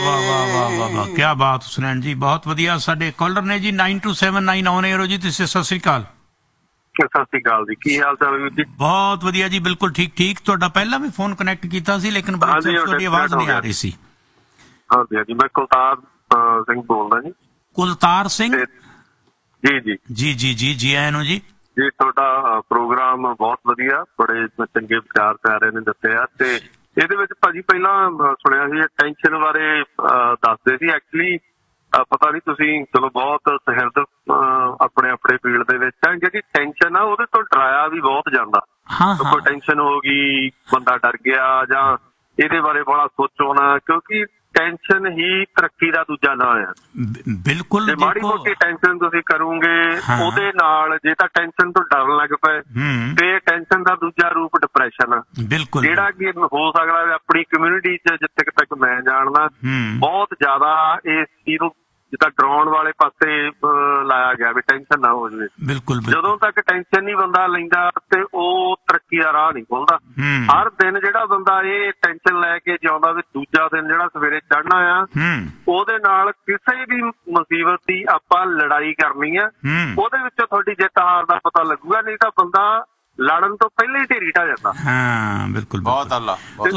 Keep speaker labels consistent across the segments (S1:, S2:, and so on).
S1: वाह वाह वाह वाह वाह, क्या बात सुनैन जी, बहुत ਵਧੀਆ। ਸਾਡੇ ਕਾਲਰ ਨੇ ਜੀ 9279 ਔਨ 에ਅਰ ਜੀ। ਤੁਸੀਂ ਸਤਿ ਸ੍ਰੀ ਅਕਾਲ।
S2: ਸਤਿ ਸ਼੍ਰੀ ਅਕਾਲ ਜੀ, ਕੀ ਹਾਲ ਚਾਲ ਜੀ?
S1: ਬਹੁਤ ਵਧੀਆ ਜੀ, ਬਿਲਕੁਲ ਠੀਕ ਠੀਕ। ਤੁਹਾਡਾ ਪਹਿਲਾਂ ਵੀ ਫੋਨ ਕਨੈਕਟ ਕੀਤਾ ਸੀ ਲੇਕਿਨ ਤੁਹਾਡੀ ਆਵਾਜ਼ ਨਹੀਂ ਆ ਰਹੀ ਸੀ।
S2: ਹਾਂਜੀ ਹਾਂਜੀ, ਮੈਂ ਕੁਲਤਾਰ ਸਿੰਘ ਬੋਲਦਾ ਜੀ।
S1: ਕੁਲਤਾਰ ਸਿੰਘ
S2: ਜੀ ਜੀ
S1: ਜੀ ਜੀ ਜੀ ਜੀ ਆਇਆਂ ਨੂੰ ਜੀ।
S2: ਜੀ ਤੁਹਾਡਾ ਪ੍ਰੋਗਰਾਮ ਬਹੁਤ ਵਧੀਆ, ਬੜੇ ਚੰਗੇ ਵਿਚਾਰ ਪਿਆਰੇ ਨੇ ਦਿੱਤੇ ਆ। ਤੇ ਇਹਦੇ ਵਿੱਚ ਭਾਜੀ ਪਹਿਲਾਂ ਸੁਣਿਆ ਸੀ ਟੈਨਸ਼ਨ ਬਾਰੇ ਦੱਸਦੇ ਸੀ। ਐਕਚੁਅਲੀ ਪਤਾ ਨਹੀਂ, ਤੁਸੀਂ ਚਲੋ ਬਹੁਤ ਸਹਿਰਦ ਆਪਣੇ ਆਪਣੇ ਫੀਲਡ ਦੇ ਵਿੱਚ ਆ। ਜਿਹੜੀ ਟੈਨਸ਼ਨ ਆ ਉਹਦੇ ਤੋਂ ਡਰਾਇਆ ਵੀ ਬਹੁਤ ਜਾਂਦਾ। ਕੋਈ ਟੈਨਸ਼ਨ ਹੋ ਗਈ, ਬੰਦਾ ਡਰ ਗਿਆ, ਜਾਂ ਇਹਦੇ ਬਾਰੇ ਬੜਾ ਸੋਚਣਾ, ਕਿਉਂਕਿ ਟੈਨਸ਼ਨ ਹੀ ਤਰੱਕੀ ਦਾ ਦੂਜਾ ਨਾਂ ਆ।
S1: ਬਿਲਕੁਲ,
S2: ਜੇ ਮਾੜੀ ਮੋਟੀ ਟੈਨਸ਼ਨ ਤੁਸੀਂ ਕਰੋਗੇ ਉਹਦੇ ਨਾਲ, ਜੇ ਤਾਂ ਟੈਨਸ਼ਨ ਤੋਂ ਡਰਨ ਲੱਗ ਪਏ ਤੇ ਟੈਨਸ਼ਨ ਦਾ ਦੂਜਾ ਰੂਪ ਡਿਪਰੈਸ਼ਨ ਆ।
S1: ਬਿਲਕੁਲ, ਜਿਹੜਾ
S2: ਕਿ ਹੋ ਸਕਦਾ ਆਪਣੀ ਕਮਿਊਨਿਟੀ 'ਚ ਜਿੱਥੇ ਤੱਕ ਮੈਂ ਜਾਣਦਾ ਬਹੁਤ ਜ਼ਿਆਦਾ ਇਸ ਚੀਜ਼ ਨੂੰ ਜਿੱਦਾਂ ਡਰਾਉਣ ਵਾਲੇ ਪਾਸੇ ਲਾਇਆ ਗਿਆ ਵੀ ਟੈਨਸ਼ਨ ਨਾ ਹੋ ਜਾਵੇ।
S1: ਬਿਲਕੁਲ,
S2: ਜਦੋਂ ਤੱਕ ਟੈਨਸ਼ਨ ਨਹੀਂ ਬੰਦਾ ਲੈਂਦਾ ਤੇ ਉਹ ਤਰੱਕੀ ਦਾ ਰਾਹ ਨਹੀਂ ਖੁੱਲਦਾ। ਹਰ ਦਿਨ ਜਿਹੜਾ ਬੰਦਾ ਇਹ ਟੈਨਸ਼ਨ ਲੈ ਕੇ ਜਿਉਂਦਾ ਵੀ ਦੂਜਾ ਦਿਨ ਜਿਹੜਾ ਸਵੇਰੇ ਚੜ੍ਹਨਾ ਆ ਉਹਦੇ ਨਾਲ ਕਿਸੇ ਵੀ ਮੁਸੀਬਤ ਦੀ ਆਪਾਂ ਲੜਾਈ ਕਰਨੀ ਆ, ਉਹਦੇ ਵਿੱਚੋਂ ਤੁਹਾਡੀ ਜਿੱਤ ਹਾਰ ਦਾ ਪਤਾ ਲੱਗੂਗਾ। ਨਹੀਂ ਤਾਂ ਬੰਦਾ ਲੜਨ ਤੋਂ ਪਹਿਲਾਂ ਹੀ ਢੇਰੀ ਢਾ ਜਾਂਦਾ।
S1: ਹਾਂ ਬਿਲਕੁਲ, ਬਹੁਤ ਅੱਲਾ।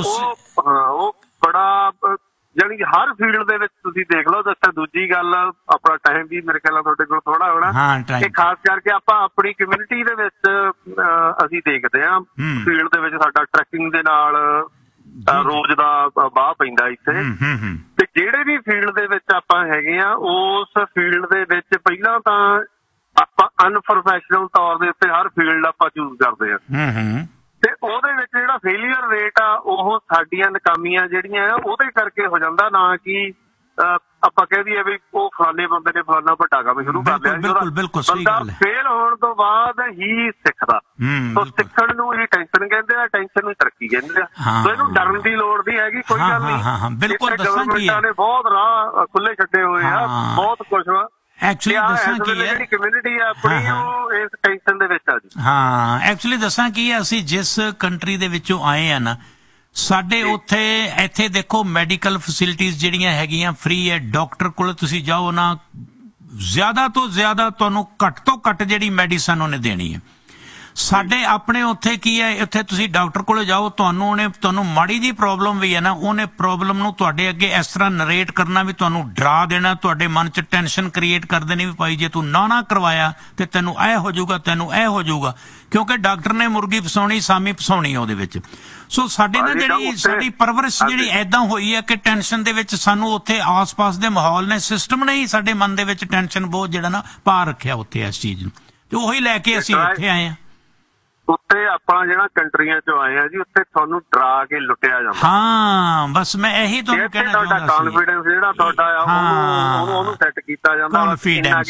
S2: ਉਹ ਬੜਾ ਜਾਣੀ ਕਿ ਹਰ ਫੀਲਡ ਦੇ ਵਿੱਚ ਤੁਸੀਂ ਦੇਖ ਲਓ। ਦੱਸਿਆ ਦੂਜੀ ਗੱਲ, ਆਪਣਾ ਟਾਈਮ ਵੀ ਮੇਰੇ ਖਿਆਲ ਨਾਲ ਤੁਹਾਡੇ ਕੋਲ ਥੋੜਾ ਹੋਣਾ, ਕਿ ਖਾਸ ਕਰਕੇ ਆਪਾਂ ਆਪਣੀ ਕਮਿਊਨਿਟੀ ਦੇ ਵਿੱਚ ਅਸੀਂ ਦੇਖਦੇ ਹਾਂ ਫੀਲਡ ਦੇ ਵਿੱਚ ਸਾਡਾ ਟਰੈਕਿੰਗ ਦੇ ਨਾਲ ਰੋਜ਼ ਦਾ ਵਾਹ ਪੈਂਦਾ ਇੱਥੇ। ਤੇ ਜਿਹੜੇ ਵੀ ਫੀਲਡ ਦੇ ਵਿੱਚ ਆਪਾਂ ਹੈਗੇ ਆ, ਉਸ ਫੀਲਡ ਦੇ ਵਿੱਚ ਪਹਿਲਾਂ ਤਾਂ ਆਪਾਂ ਅਨਪ੍ਰੋਫੈਸ਼ਨਲ ਤੌਰ ਦੇ ਉੱਤੇ ਹਰ ਫੀਲਡ ਆਪਾਂ ਚੂਜ਼ ਕਰਦੇ ਆ। ਤੇ ਉਹਦੇ ਵਿੱਚ ਜਿਹੜਾ ਫੇਲੀਅਰ ਰੇਟ ਆ ਉਹ ਸਾਡੀਆਂ ਨਾਕਾਮੀਆਂ ਜਿਹੜੀਆਂ ਆ ਉਹਦੇ ਕਰਕੇ ਹੋ ਜਾਂਦਾ। ਨਾ ਕਿ ਆਪਾਂ ਕਹਿ ਦਈਏ ਵੀ ਉਹ ਫਲਾਣੇ ਬੰਦੇ ਨੇ ਫਲਾਣਾ ਵੱਡਾ ਕੰਮ ਸ਼ੁਰੂ ਕਰ ਲਿਆ। ਬੰਦਾ ਫੇਲ ਹੋਣ ਤੋਂ ਬਾਅਦ ਹੀ ਸਿੱਖਦਾ। ਸੋ ਸਿੱਖਣ ਨੂੰ ਹੀ ਟੈਨਸ਼ਨ ਕਹਿੰਦੇ ਆ, ਟੈਨਸ਼ਨ ਨੂੰ ਤਰੱਕੀ ਕਹਿੰਦੇ ਆ। ਸੋ ਇਹਨੂੰ ਡਰਨ ਦੀ ਲੋੜ ਨਹੀਂ ਹੈਗੀ, ਕੋਈ ਗੱਲ ਨਹੀਂ। ਗਵਰਨਮੈਂਟਾਂ ਨੇ ਬਹੁਤ ਰਾਹ ਖੁੱਲੇ ਛੱਡੇ ਹੋਏ ਆ, ਬਹੁਤ ਕੁਛ ਵਾ। ਐਕਚੁਅਲੀ ਦੱਸਾਂ ਕੀ ਹੈ, ਕਮਿਊਨਿਟੀ ਆਪਣੀ ਉਹ ਇਸ ਟੈਨਸ਼ਨ ਦੇ ਵਿੱਚ ਆ ਜੀ।
S1: ਹਾਂ ਐਕਚੁਅਲੀ ਦੱਸਾਂ ਕੀ ਹੈ, ਅਸੀਂ ਜਿਸ ਕੰਟਰੀ ਦੇ ਵਿੱਚੋਂ ਆਏ ਆ ਨਾ, ਸਾਡੇ ਉੱਥੇ ਇੱਥੇ ਦੇਖੋ ਮੈਡੀਕਲ ਫੈਸਿਲਿਟੀਜ਼ ਜਿਹੜੀਆਂ ਹੈਗੀਆਂ ਫ੍ਰੀ ਹੈ। ਡਾਕਟਰ ਕੋਲ ਤੁਸੀਂ ਜਾਓ ਨਾ, ਜ਼ਿਆਦਾ ਤੋਂ ਜ਼ਿਆਦਾ ਤੁਹਾਨੂੰ ਘੱਟ ਤੋਂ ਘੱਟ ਜਿਹੜੀ ਮੈਡੀਸਨ ਉਹਨੇ ਦੇਣੀ ਹੈ। ਸਾਡੇ ਆਪਣੇ ਉੱਥੇ ਕੀ ਹੈ, ਉੱਥੇ ਤੁਸੀਂ ਡਾਕਟਰ ਕੋਲ ਜਾਓ, ਤੁਹਾਨੂੰ ਮਾੜੀ ਜਿਹੀ ਪ੍ਰੋਬਲਮ ਵੀ ਹੈ ਨਾ, ਉਹਨੇ ਪ੍ਰੋਬਲਮ ਨੂੰ ਤੁਹਾਡੇ ਅੱਗੇ ਇਸ ਤਰ੍ਹਾਂ ਨਰੇਟ ਕਰਨਾ ਵੀ ਤੁਹਾਨੂੰ ਡਰਾ ਦੇਣਾ, ਤੁਹਾਡੇ ਮਨ 'ਚ ਟੈਨਸ਼ਨ ਕ੍ਰੀਏਟ ਕਰ ਦੇਣੀ ਵੀ ਭਾਈ ਜੇ ਤੂੰ ਨਾ ਕਰਵਾਇਆ ਤੇ ਤੈਨੂੰ ਇਹ ਹੋ ਜਾਊਗਾ, ਤੈਨੂੰ ਇਹ ਹੋ ਜਾਊਗਾ। ਕਿਉਂਕਿ ਡਾਕਟਰ ਨੇ ਮੁਰਗੀ ਫਸਾਉਣੀ, ਸਾਮੀ ਫਸਾਉਣੀ ਉਹਦੇ ਵਿੱਚ। ਸੋ ਸਾਡੇ ਨਾਲ ਜਿਹੜੀ ਸਾਡੀ ਪਰਵਰਿਸ਼ ਜਿਹੜੀ ਏਦਾਂ ਹੋਈ ਹੈ ਕਿ ਟੈਨਸ਼ਨ ਦੇ ਵਿੱਚ ਸਾਨੂੰ ਉੱਥੇ ਆਸ-ਪਾਸ ਦੇ ਮਾਹੌਲ ਨੇ, ਸਿਸਟਮ ਨੇ ਹੀ ਸਾਡੇ ਮਨ ਦੇ ਵਿੱਚ ਟੈਨਸ਼ਨ ਬਹੁਤ ਜਿਹੜਾ ਨਾ ਪਾ ਰੱਖਿਆ ਉੱਥੇ ਇਸ ਚੀਜ਼ ਨੂੰ, ਤੇ ਉਹੀ ਲੈ ਕੇ ਅਸੀਂ ਇੱਥੇ ਆਏ ਹਾਂ।
S2: ਉੱਥੇ ਆਪਾਂ ਜਿਹੜਾ ਕੰਟਰੀਆਂ ਚੋਂ ਆਏ ਆ ਜੀ, ਉੱਥੇ ਤੁਹਾਨੂੰ ਡਰਾ ਕੇ ਲੁੱਟਿਆ ਜਾਂਦਾ।
S1: ਹਾਂ ਬਸ ਮੈਂ ਇਹੀ ਤੁਹਾਨੂੰ ਕਹਿਣਾ ਚਾਹੁੰਦਾ ਸੀ।
S2: ਕਾਨਫੀਡੈਂਸ ਜਿਹੜਾ ਤੁਹਾਡਾ ਆ ਉਹਨੂੰ ਸੈੱਟ ਕੀਤਾ ਜਾਂਦਾ।
S1: ਕਾਨਫੀਡੈਂਸ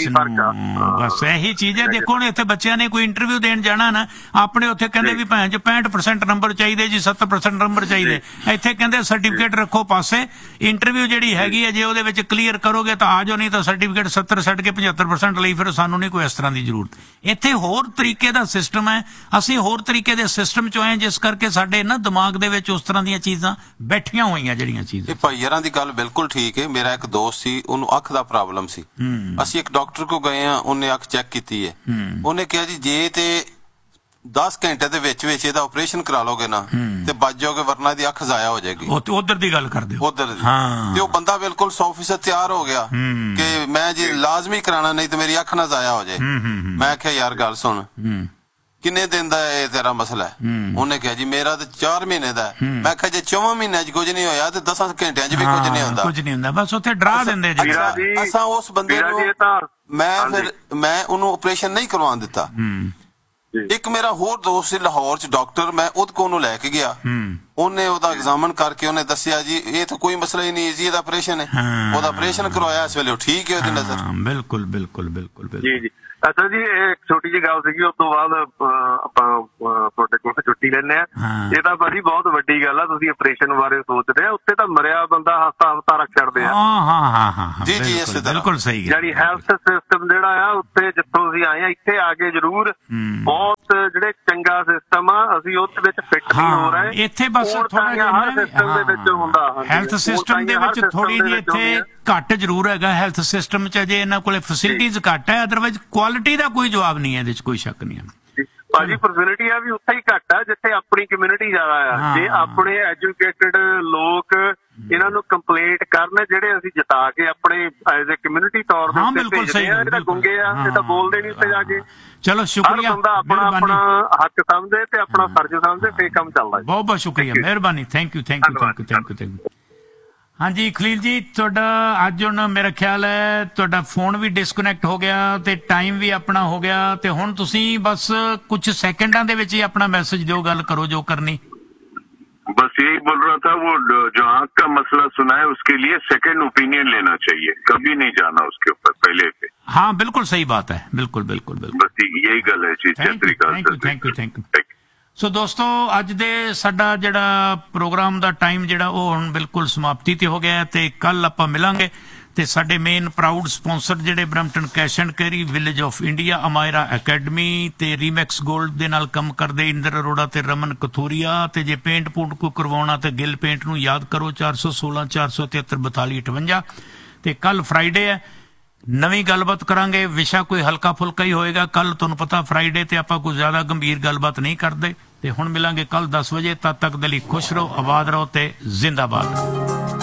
S1: ਬਸ ਇਹੀ ਚੀਜ਼ ਹੈ। ਦੇਖੋ ਹੁਣ ਇੱਥੇ ਬੱਚਿਆਂ ਨੇ ਕੋਈ ਇੰਟਰਵਿਊ ਦੇਣ ਜਾਣਾ ਨਾ, ਆਪਣੇ ਉੱਥੇ ਕਹਿੰਦੇ ਵੀ ਭੈਣ 'ਚ 65% ਨੰਬਰ ਚਾਹੀਦੇ ਜੀ, 70% ਨੰਬਰ ਚਾਹੀਦੇ। ਇੱਥੇ ਕਹਿੰਦੇ ਸਰਟੀਫਿਕੇਟ ਰੱਖੋ ਪਾਸੇ, ਇੰਟਰਵਿਊ ਜਿਹੜੀ ਹੈਗੀ ਹੈ ਜੇ ਉਹਦੇ ਵਿੱਚ ਕਲੀਅਰ ਕਰੋਗੇ ਤਾਂ ਆ ਜਾਓ, ਨਹੀਂ ਤਾਂ ਸਰਟੀਫਿਕੇਟ 70 ਛੱਡ ਕੇ 75% ਲਈ ਫਿਰ ਸਾਨੂੰ ਨਹੀਂ ਕੋਈ ਇਸ ਤਰ੍ਹਾਂ ਦੀ ਜ਼ਰੂਰਤ। ਇੱਥੇ ਹੋਰ ਤਰੀਕੇ ਦਾ ਸਿਸਟਮ ਹੈ, ਅਸੀਂ ਹੋਰ ਤਰੀਕੇ ਦੇ ਸਿਸਟਮ ਚੋਂ ਆਏ, ਜਿਸ ਕਰਕੇ ਸਾਡੇ ਨਾ ਦਿਮਾਗ ਦੇ ਵਿੱਚ ਉਸ ਤਰ੍ਹਾਂ ਦੀਆਂ ਚੀਜ਼ਾਂ ਬੈਠੀਆਂ ਹੋਈਆਂ ਜਿਹੜੀਆਂ ਚੀਜ਼ਾਂ।
S3: ਇਹ ਭਾਈ ਯਾਰਾਂ ਦੀ ਗੱਲ ਬਿਲਕੁਲ ਠੀਕ ਹੈ। ਮੇਰਾ ਇੱਕ ਦੋਸਤ ਸੀ, ਉਹਨੂੰ ਅੱਖ ਦਾ ਪ੍ਰੋਬਲਮ ਸੀ। ਅਸੀਂ ਇੱਕ ਡਾਕਟਰ ਕੋਲ ਗਏ ਆ, ਉਹਨੇ ਅੱਖ ਚੈੱਕ ਕੀਤੀ ਹੈ। ਉਹਨੇ ਕਿਹਾ ਜੀ ਜੇ ਤੇ 10 ਘੰਟੇ ਦੇ ਵਿੱਚ ਇਹਦਾ ਆਪਰੇਸ਼ਨ ਕਰਾ ਲੋਗੇ ਨਾ ਤੇ ਬਚ ਜਾਓਗੇ, ਵਰਨਾ ਇਹਦੀ ਅੱਖ ਜ਼ਾਇਆ ਹੋ ਜਾਏਗੀ।
S1: ਉਧਰ ਦੀ ਗੱਲ ਕਰਦੇ ਹੋ?
S3: ਉਧਰ ਦੀ। ਤੇ ਉਹ ਬੰਦਾ ਬਿਲਕੁਲ 100% ਤਿਆਰ ਹੋ ਗਿਆ ਕਿ ਮੈਂ ਜੀ ਲਾਜ਼ਮੀ ਕਰਾਣਾ, ਨਹੀਂ ਤੇ ਮੇਰੀ ਅੱਖ ਨਾ ਜ਼ਾਇਆ ਹੋ ਜਾਏ। ਮੈਂ ਕਿਹਾ ਯਾਰ ਗੱਲ ਸੁਣ, ਕਿੰਨੇ ਦਿਨ ਦਾ ਇਹ ਤੇਰਾ ਮਸਲਾ ਹੈ? ਉਹਨੇ ਕਿਹਾ ਜੀ ਮੇਰਾ ਤਾਂ 4 ਮਹੀਨੇ ਦਾ ਹੈ। ਮੈਂ ਕਿਹਾ ਜੇ 4 ਮਹੀਨਿਆਂ 'ਚ ਕੁਝ ਨਹੀਂ ਹੋਇਆ ਤੇ 10 ਘੰਟਿਆਂ 'ਚ ਵੀ ਕੁਝ ਨਹੀਂ ਹੁੰਦਾ।
S1: ਕੁਝ ਨਹੀਂ ਹੁੰਦਾ, ਬਸ ਉੱਥੇ ਡਰਾ ਦਿੰਦੇ ਜੀ।
S3: ਅਸਾਂ ਉਸ ਬੰਦੇ ਨੂੰ ਮੈਂ ਉਹਨੂੰ ਆਪਰੇਸ਼ਨ ਨਹੀਂ ਕਰਵਾਉਣ ਦਿੱਤਾ। ਇੱਕ ਮੇਰਾ ਹੋਰ ਦੋਸਤ ਸੀ ਲਾਹੌਰ 'ਚ ਡਾਕਟਰ, ਮੈਂ ਉਹਦੇ ਕੋਲ ਉਹਨੂੰ ਲੈ ਕੇ ਗਿਆ। ਉਹਨੇ ਉਹਦਾ ਐਗਜ਼ਾਮਨ ਕਰਕੇ ਉਹਨੇ ਦੱਸਿਆ ਜੀ ਇਹ ਤਾਂ ਕੋਈ ਮਸਲਾ ਹੀ ਨਹੀਂ ਜੀ, ਇਹਦਾ ਆਪਰੇਸ਼ਨ ਹੈ। ਉਹਦਾ ਆਪਰੇਸ਼ਨ ਕਰਵਾਇਆ, ਇਸ ਵੇਲੇ ਉਹ ਠੀਕ ਹੈ ਉਹਦੀ ਨਜ਼ਰ।
S1: ਬਿਲਕੁਲ ਬਿਲਕੁਲ ਬਿਲਕੁਲ
S2: ਜੀ ਜੀ। ਅੱਛਾ ਜੀ, ਇਹ ਇੱਕ ਛੋਟੀ ਜਿਹੀ ਗੱਲ ਸੀਗੀ, ਉਸ ਤੋਂ ਬਾਅਦ ਆਪਾਂ ਤੁਹਾਡੇ ਕੋਲ ਛੁੱਟੀ ਲੈਂਦੇ ਆ। ਇਹ ਤਾਂ ਭਾਜੀ ਬਹੁਤ ਵੱਡੀ ਗੱਲ ਆ, ਤੁਸੀਂ ਆਪਰੇਸ਼ਨ ਬਾਰੇ ਸੋਚਦੇ ਆ, ਉੱਥੇ ਤਾਂ ਮਰਿਆ ਬੰਦਾ ਹਫ਼ਤਾ ਰੱਖ ਛੱਡਦੇ ਆ।
S3: ਜੀ ਜੀ, ਇਸੇ ਤਰ੍ਹਾਂ
S1: ਬਿਲਕੁਲ ਸਹੀ ਹੈ।
S2: ਯਾਨੀ ਹੈਲਥ ਸਿਸਟਮ ਜਿਹੜਾ ਆ ਉੱਥੇ ਜਿੱਥੋਂ ਅਸੀਂ ਆਏ ਆ, ਇੱਥੇ ਆ ਕੇ ਜ਼ਰੂਰ ਬਹੁਤ ਜਿਹੜੇ ਚੰਗਾ ਸਿਸਟਮ ਆ, ਅਸੀਂ ਉਹਦੇ ਵਿੱਚ ਫਿੱਟ ਨਹੀਂ ਹੋ ਰਹੇ।
S1: ਇੱਥੇ ਬਸ ਥੋੜਾ ਜਿਹਾ
S2: ਹਰ ਸਿਸਟਮ ਦੇ ਵਿੱਚ ਹੁੰਦਾ,
S1: ਹੈਲਥ ਸਿਸਟਮ ਦੇ ਵਿੱਚ ਥੋੜੀ ਜਿਹੀ ਇੱਥੇ ਘੱਟ ਜ਼ਰੂਰ ਹੈਗਾ। ਹੈਲਥ ਸਿਸਟਮ 'ਚ ਅਜੇ ਇਹਨਾਂ ਕੋਲੇ ਫੈਸਿਲਿਟੀਜ਼ ਘੱਟ ਹੈ, ਅਦਰਵਾਈਜ਼ ਕੁਆਲਿਟੀ ਦਾ ਕੋਈ ਜਵਾਬ ਨਹੀਂ ਹੈ, ਇਹਦੇ 'ਚ ਕੋਈ ਸ਼ੱਕ ਨਹੀਂ ਹੈ
S2: ਭਾਜੀ। ਫੈਸਿਲਿਟੀਆਂ ਵੀ ਉੱਥੇ ਹੀ ਘੱਟ ਆ ਜਿੱਥੇ ਆਪਣੀ ਕਮਿਊਨਿਟੀ ਜ਼ਿਆਦਾ ਆ। ਜੇ ਆਪਣੇ ਐਜੂਕੇਟਿਡ ਲੋਕ ਇਹਨਾਂ ਨੂੰ ਕੰਪਲੇਂਟ ਕਰਨ, ਜਿਹੜੇ ਅਸੀਂ ਜਿਤਾ ਕੇ ਆਪਣੇ ਐਜ਼ ਏ ਕਮਿਊਨਿਟੀ ਤੌਰ ਤੇ ਭੇਜਦੇ ਆ, ਇਹ ਤਾਂ ਗੁੰਗੇ ਆ, ਇਹ ਤਾਂ ਬੋਲਦੇ ਨਹੀਂ ਉੱਥੇ ਜਾ ਕੇ।
S1: ਚਲੋ ਸ਼ੁਕਰੀਆ,
S2: ਹਰ ਬੰਦਾ ਆਪਣਾ ਹੱਕ ਸਮਝੇ ਤੇ ਆਪਣਾ ਫਰਜ਼ ਸਮਝੇ ਤੇ ਕੰਮ ਚੱਲਦਾ।
S1: ਬਹੁਤ ਬਹੁਤ ਸ਼ੁਕਰੀਆ, ਮਿਹਰਬਾਨੀ, ਥੈਂਕ ਯੂ। ਹਾਂਜੀ ਖਲੀਲ ਜੀ, ਤੁਹਾਡਾ ਅੱਜ ਹੁਣ ਮੇਰਾ ਖਿਆਲ ਹੈ ਤੁਹਾਡਾ ਫੋਨ ਵੀ ਡਿਸਕਨੈਕਟ ਹੋ ਗਿਆ ਤੇ ਟਾਈਮ ਵੀ ਆਪਣਾ ਹੋ ਗਿਆ, ਤੇ ਹੁਣ ਤੁਸੀਂ ਬਸ ਕੁਝ ਸੈਕਿੰਡਾਂ ਦੇ ਵਿੱਚ ਹੀ ਆਪਣਾ ਮੈਸੇਜ ਦਿਓ, ਗੱਲ ਕਰੋ ਜੋ ਕਰਨੀ।
S4: बस यही बोल रहा था, वो जो आंख का मसला सुना है उसके लिए सेकंड ओपिनियन लेना चाहिए, कभी नहीं जाना उसके ऊपर पहले से।
S1: हाँ बिल्कुल सही बात है, बिल्कुल बिल्कुल बिल्कुल,
S4: बस यही गल है जी।
S1: Thank you. ਸੋ ਦੋਸਤੋ, ਅੱਜ ਦੇ ਸਾਡਾ ਜਿਹੜਾ ਪ੍ਰੋਗਰਾਮ ਦਾ ਟਾਈਮ ਜਿਹੜਾ ਉਹ ਹੁਣ ਬਿਲਕੁਲ ਸਮਾਪਤੀ ਤੇ ਹੋ ਗਿਆ, ਤੇ ਕੱਲ ਆਪਾਂ ਮਿਲਾਂਗੇ। ਤੇ ਸਾਡੇ ਮੇਨ ਪ੍ਰਾਊਡ ਸਪਾਂਸਰ ਜਿਹੜੇ Brampton cash and carry, village of India, Amaira academy ਤੇ ਰੀਮੈਕਸ ਗੋਲਡ ਦੇ ਨਾਲ ਕੰਮ ਕਰਦੇ ਇੰਦਰ ਅਰੋੜਾ ਤੇ ਰਮਨ ਕਥੂਰੀਆ। ਤੇ ਜੇ ਪੇਂਟ ਪੂੰਟ ਕੋ ਕਰਵਾਉਣਾ ਤੇ ਗਿੱਲ ਪੇਂਟ ਨੂੰ ਯਾਦ ਕਰੋ, 416 473 42 58। ਤੇ ਕੱਲ ਫਰਾਈਡੇ ਹੈ, ਨਵੀਂ ਗੱਲਬਾਤ ਕਰਾਂਗੇ, ਵਿਸ਼ਾ ਕੋਈ ਹਲਕਾ ਫੁਲਕਾ ਹੀ ਹੋਏਗਾ। ਕੱਲ ਤੁਹਾਨੂੰ ਪਤਾ ਫਰਾਈਡੇ ਤੇ ਆਪਾਂ ਕੋਈ ਜ਼ਿਆਦਾ ਗੰਭੀਰ ਗੱਲਬਾਤ ਨਹੀਂ ਕਰਦੇ। ਤੇ ਹੁਣ ਮਿਲਾਂਗੇ ਕੱਲ 10 ਵਜੇ, ਤਦ ਤੱਕ ਦੇ ਲਈ ਖੁਸ਼ ਰਹੋ, ਆਬਾਦ ਰਹੋ ਤੇ ਜ਼ਿੰਦਾਬਾਦ।